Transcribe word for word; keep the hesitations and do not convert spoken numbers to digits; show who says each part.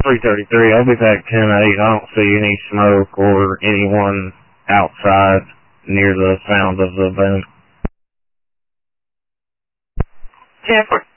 Speaker 1: three thirty-three, I'll be back ten eight. I don't see any smoke or anyone outside near the sound of the boom.
Speaker 2: ten four.